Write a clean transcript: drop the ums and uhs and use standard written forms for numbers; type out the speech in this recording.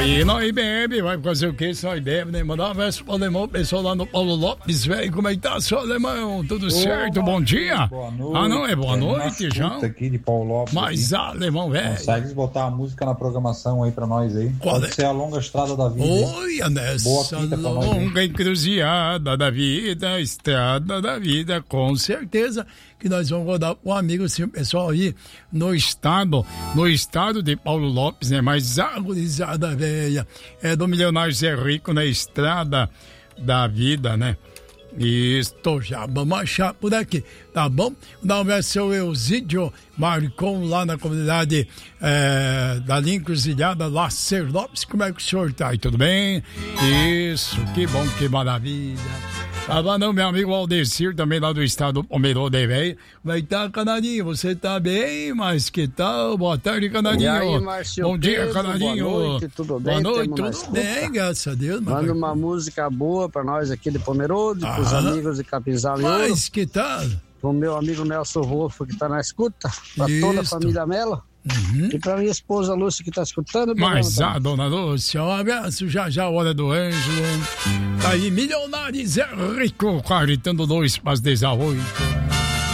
E nós bebe, vai fazer o que se nós bebe, né? Mandar um abraço pro alemão, pessoal lá no Paulo Lopes, velho. Como é que tá, seu alemão? Tudo certo? Bom dia? Boa noite. Ah, não, é boa noite, já. Aqui de Paulo Lopes. Mas, alemão, velho. Consegue botar a música na programação aí pra nós aí? Qual Pode é? ser a longa estrada da vida. Olha, nessa longa encruzilhada da vida, estrada da vida, com certeza que nós vamos rodar um amigo, assim, pessoal aí no estado de Paulo Lopes, né? Mas a gurizada velha é do milionário Zé Rico na estrada da vida, né? Isto, já vamos achar por aqui, tá bom? Dá um abraço seu Eusídio Marcon lá na comunidade da linha encruzilhada Lacer Lopes. Como é que o senhor tá aí? Tudo bem? Isso, que bom, que maravilha. Tava não, meu amigo Aldecir, também lá do estado do Pomerode, velho. Vai tá, Canadinho, você tá bem? Mas que tal? Boa tarde, Canadinho. E aí, Márcio bom dia, Pedro, Canadinho. boa noite, tudo bem? Boa noite, tudo bem, graças a Deus. Manda uma música boa pra nós aqui de Pomerode, pros amigos de Capinzal e Ouro. Mas que tal? Pro meu amigo Nelson Wolfo, que tá na escuta, pra toda a família Melo. E pra minha esposa Lúcia, que tá escutando. Mas a dona Lúcia, um abraço, já hora do Ângelo. Tá aí, milionário Zé Rico, 42 para as 18.